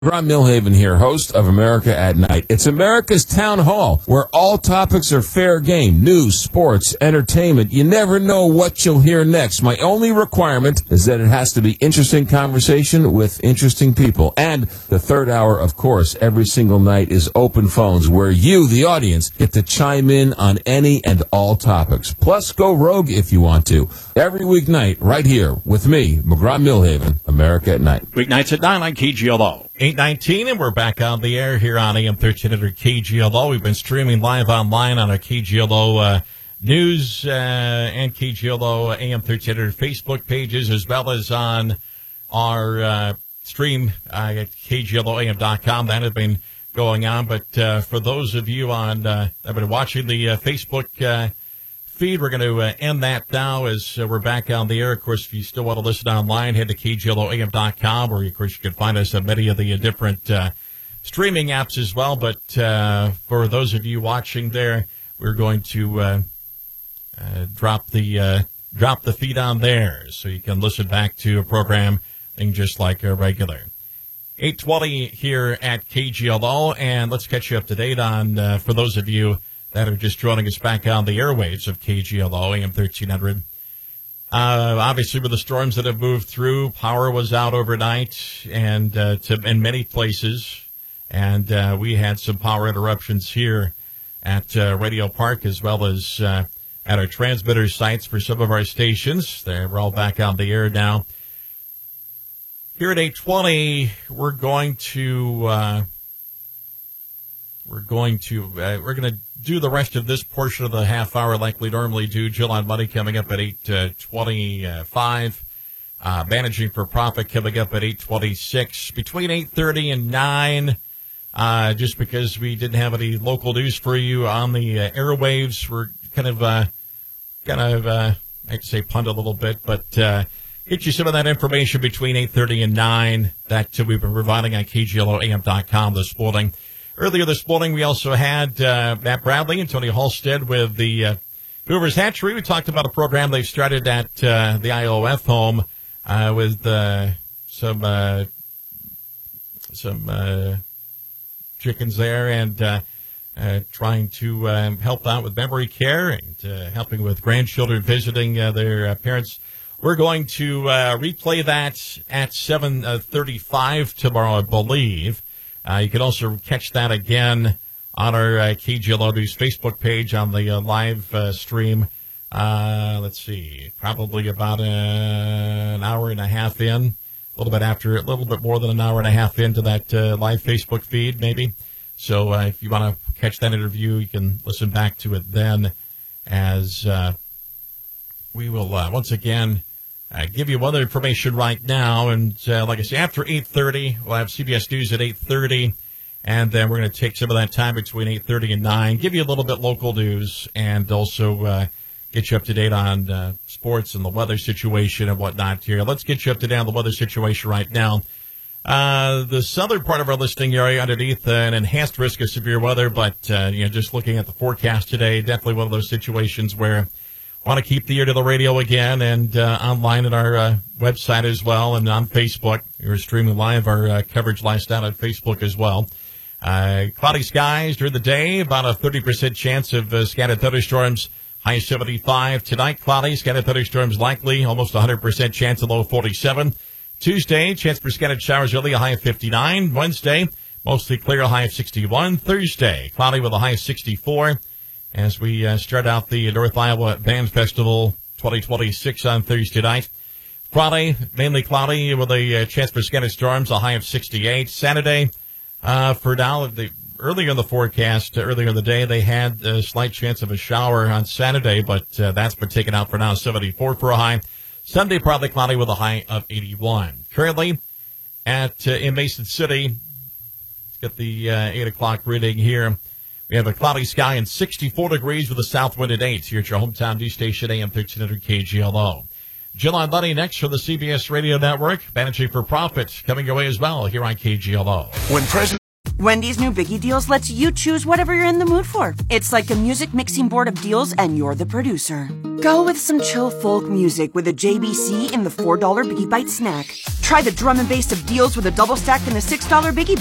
Ron Milhaven here, host of America at Night. It's America's Town Hall, where all topics are fair game. News, sports, entertainment. You never know what you'll hear next. My only requirement is that it has to be interesting conversation with interesting people. And the third hour, of course, every single night is open phones, where you, the audience, get to chime in on any and all topics. Plus, go rogue if you want to. Every weeknight, right here, with me, McGraw Milhaven, America at Night. Weeknights at 9 on KGLO. 8:19, and we're back on the air here on AM 1300 KGLO. We've been streaming live online on our KGLO News and KGLO AM 1300 Facebook pages, as well as on our stream at KGLOAM.com. That has been going on. But for those of you on that have been watching the Facebook feed, we're going to end that now as we're back on the air. Of course, if you still want to listen online, head to KGLOAM.com, where, of course, you can find us on many of the different streaming apps as well. But for those of you watching there, we're going to drop the feed on there so you can listen back to a program just like a regular. 8:20 here at KGLO, and let's catch you up to date on, for those of you that are just joining us back on the airwaves of KGLO, AM 1300. Obviously, with the storms that have moved through, power was out overnight and in many places. And we had some power interruptions here at Radio Park, as well as at our transmitter sites for some of our stations. We're all back on the air now. Here at 8:20, we're going to do the rest of this portion of the half hour like we normally do. Jill on Money coming up at 8:25. Managing for Profit coming up at 8:26. Between 8:30 and 9, just because we didn't have any local news for you on the airwaves, we're kind of I'd say punt a little bit, but get you some of that information between 8:30 and 9 that we've been providing on KGLOAM.com this morning. Earlier this morning, we also had Matt Bradley and Tony Halstead with the Hoover's Hatchery. We talked about a program they've started at the IOF home with some chickens there, and trying to help out with memory care and helping with grandchildren visiting their parents. We're going to replay that at 7:35 tomorrow, I believe. You can also catch that again on our KGLO News Facebook page on the live stream. Let's see, probably about an hour and a half in, a little bit more than an hour and a half into that live Facebook feed, maybe. So if you want to catch that interview, you can listen back to it then, as we will once again give you other information right now. And like I say, after 8:30, we'll have CBS News at 8:30. And then we're going to take some of that time between 8:30 and 9, give you a little bit local news, and also get you up to date on sports and the weather situation and whatnot here. Let's get you up to date on the weather situation right now. The southern part of our listening area underneath an enhanced risk of severe weather, but just looking at the forecast today, definitely one of those situations where want to keep the ear to the radio again, and online at our website as well, and on Facebook. We're streaming live our coverage last out on Facebook as well. Cloudy skies during the day, about a 30% chance of scattered thunderstorms, high 75. Tonight, cloudy, scattered thunderstorms likely, almost 100% chance, a low 47. Tuesday, chance for scattered showers early, a high of 59. Wednesday, mostly clear, a high of 61. Thursday, cloudy with a high of 64. As we start out the North Iowa Band Festival 2026 on Thursday night. Friday, mainly cloudy with a chance for scattered storms, a high of 68. Saturday, for now, earlier in the forecast, earlier in the day, they had a slight chance of a shower on Saturday, but that's been taken out for now, 74 for a high. Sunday, partly cloudy with a high of 81. Currently, in Mason City, let's get the 8 o'clock reading here. We have a cloudy sky and 64 degrees with a south wind at 8 here at your hometown news station, AM 1300 KGLO. Jill on Money next from the CBS Radio Network. Managing for Profit coming your way as well here on KGLO. Wendy's new Biggie Deals lets you choose whatever you're in the mood for. It's like a music mixing board of deals, and you're the producer. Go with some chill folk music with a JBC in the $4 Biggie Bite snack. Try the drum and bass of deals with a double stack and a $6 Biggie